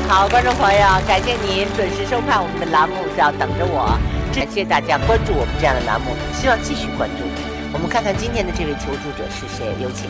好，观众朋友，感谢您准时收看我们的栏目，叫等着我。感谢大家关注我们这样的栏目，希望继续关注。我们看看今天的这位求助者是谁，有请。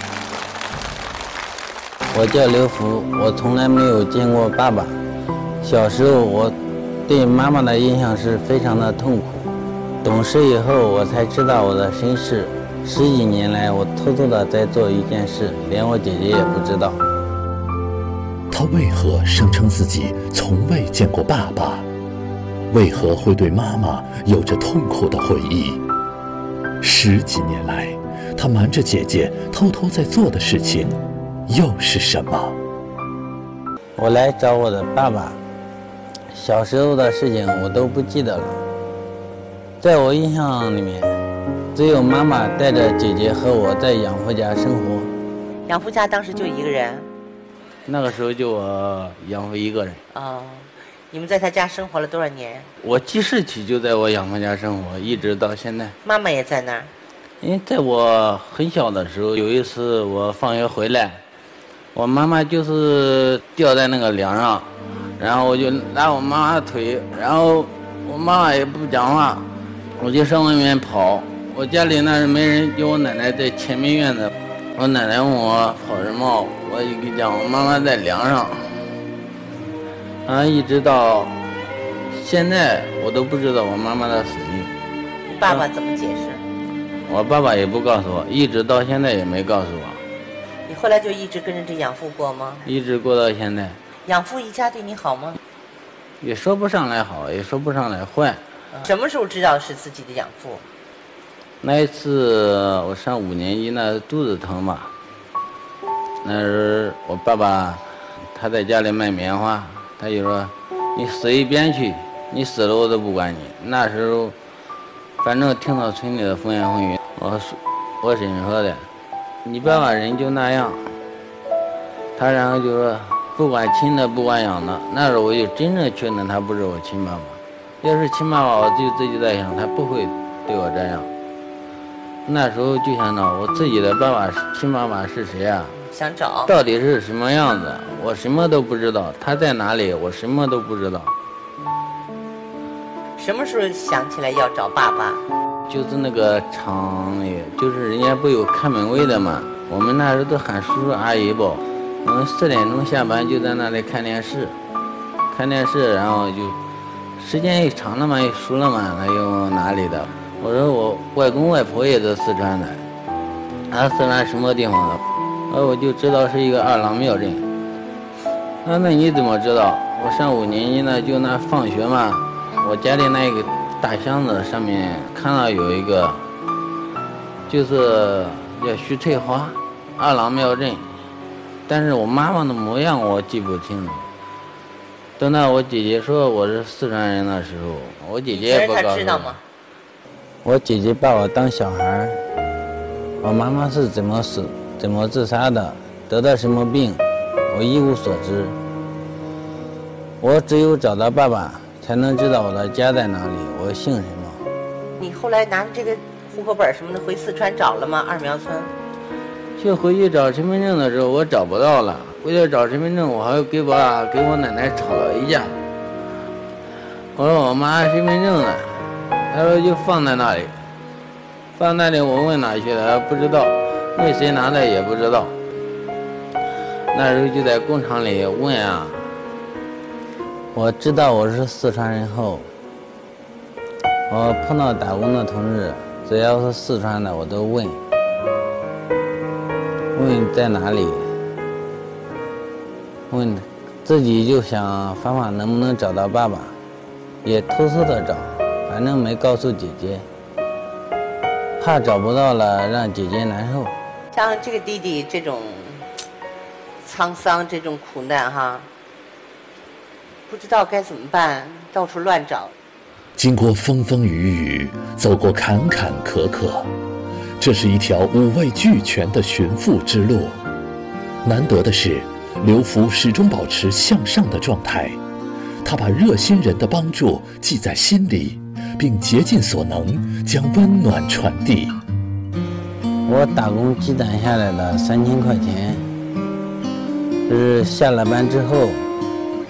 我叫刘福，我从来没有见过爸爸。小时候我对妈妈的印象是非常的痛苦。懂事以后我才知道我的身世。10几年来，我偷偷的在做一件事，连我姐姐也不知道。 他为何声称自己从未见过爸爸？为何会对妈妈有着痛苦的回忆？10几年来，他瞒着姐姐偷偷在做的事情又是什么？ 我来找我的爸爸，小时候的事情我都不记得了。在我印象里面，只有妈妈带着姐姐和我在养父家生活。 养父家当时就一个人？ 那个时候就我养父一个人。 哦，你们在他家生活了多少年？ 我记事起就在我养父家生活，一直到现在。 妈妈也在那儿？ 因为在我很小的时候，有一次我放学回来，我妈妈就是吊在那个梁上，然后我就拉我妈妈的腿，然后我妈妈也不讲话，我就上外面跑。我家里那是没人，就我奶奶在前面院子。我奶奶问我跑什么，我就跟讲我妈妈在梁上。一直到现在我都不知道我妈妈的死因。 你爸爸怎么解释？ 我爸爸也不告诉我，一直到现在也没告诉我。 你后来就一直跟着这养父过吗？ 一直过到现在。 养父一家对你好吗？ 也说不上来好，也说不上来坏。 什么时候知道是自己的养父？ 那一次我上5年级，那肚子疼嘛，那时候我爸爸他在家里卖棉花，他就说你死一边去，你死了我都不管你。那时候反正听到村里的风言风语，我婶婶说的，你爸爸人就那样。他然后就说不管亲的不管养的，那时候我就真正确认他不是我亲爸爸。要是亲爸爸，我就自己在想他不会对我这样。那时候就想到我自己的爸爸亲爸爸是谁啊？ 想找到底是什么样子，我什么都不知道。他在哪里，我什么都不知道。 什么时候想起来要找爸爸？ 就是那个厂里，就是人家不有看门卫的嘛，我们那时候都喊叔叔阿姨不。我们4点钟下班就在那里看电视，然后就时间一长了嘛，也熟了嘛，他又哪里的？我说我外公外婆也是四川的，四川什么地方的？我就知道是一个二郎庙镇。那你怎么知道？我上5年级呢，就那放学嘛，我家里那个大箱子上面看到有一个，就是叫徐翠花，二郎庙镇。但是我妈妈的模样我记不清楚。等到我姐姐说我是四川人的时候，我姐姐也不告诉我。 知道吗？ 我姐姐把我当小孩，我妈妈是怎么死、怎么自杀的，得到什么病，我一无所知。我只有找到爸爸，才能知道我的家在哪里，我姓什么。 你后来拿着这个户口本什么的回四川找了吗？二苗村？ 去回去找身份证的时候，我找不到了。为了找身份证，我还跟我奶奶吵了一架。我说我妈身份证呢？他说就放在那里，我问哪去了，不知道，问谁拿的也不知道。那时候就在工厂里问啊。我知道我是四川人后，我碰到打工的同志，只要是四川的我都问在哪里，问自己就想方法能不能找到爸爸，也偷偷的找。反正没告诉姐姐，怕找不到了让姐姐难受。 像这个弟弟这种沧桑、这种苦难哈，不知道该怎么办，到处乱找。 经过风风雨雨，走过坎坎坷坷，这是一条五味俱全的寻父之路。难得的是，刘福始终保持向上的状态，他把热心人的帮助记在心里，并竭尽所能将温暖传递。 我打工积攒下来的3000块钱，是下了班之后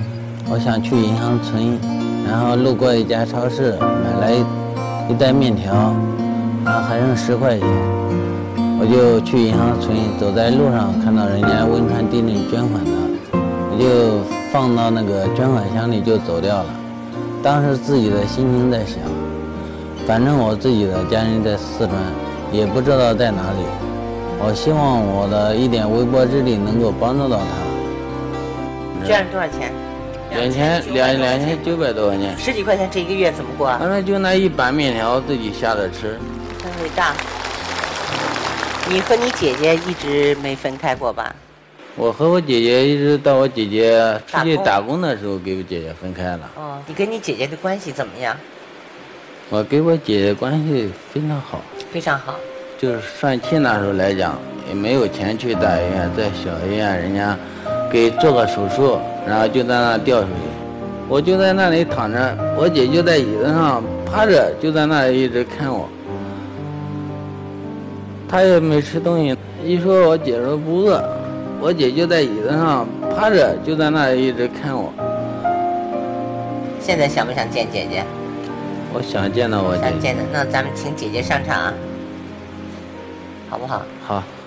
我想去银行存，然后路过一家超市，买来一袋面条，还剩10块钱，我就去银行存。走在路上看到人家汶川地震捐款的，我就放到那个捐款箱里就走掉了。当时自己的心情在想，反正我自己的家人在四川，也不知道在哪里，我希望我的一点微薄之力能够帮助到他。 捐了多少钱 ？2900多块钱。 10几块钱，这一个月怎么过？ 反正就那一板面条自己下着吃。 很伟大。你和你姐姐一直没分开过吧？ 我和我姐姐一直到我姐姐出去打工的时候，给我姐姐分开了。 哦，你跟你姐姐的关系怎么样？ 我跟我姐姐关系非常好。 非常好。 就是上期那时候来讲，也没有钱去大医院，在小医院人家给做个手术，然后就在那吊水，我就在那里躺着，我姐就在椅子上趴着，就在那里一直看我。她也没吃东西，一说我姐说不饿，我姐就在椅子上趴着，就在那里一直看我。 现在想不想见姐姐？ 我想见到我姐姐。 想见的，那咱们请姐姐上场啊，好不好？ 好。